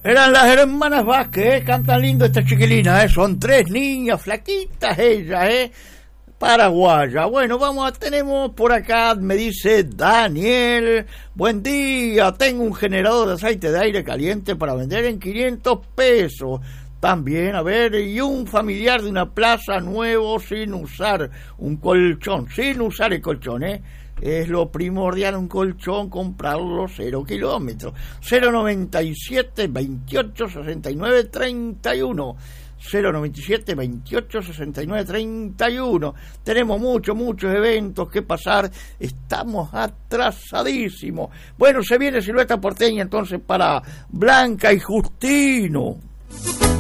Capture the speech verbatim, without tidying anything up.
Eran las hermanas Vázquez, ¿eh? Cantan lindo estas chiquilinas, ¿eh? Son tres niñas, flaquitas ellas, ¿eh? Paraguaya. Bueno, vamos a, tenemos por acá, me dice Daniel, buen día, tengo un generador de aceite de aire caliente para vender en quinientos pesos. También, a ver, y un familiar de una plaza nuevo sin usar un colchón, sin usar el colchón, ¿eh? Es lo primordial, un colchón, comprarlo cero kilómetros. cero noventa y siete, veintiocho, sesenta y nueve, treinta y uno. cero noventa y siete, veintiocho, sesenta y nueve, treinta y uno. Tenemos muchos, muchos eventos que pasar. Estamos atrasadísimos. Bueno, se viene Silueta Porteña entonces para Blanca y Justino.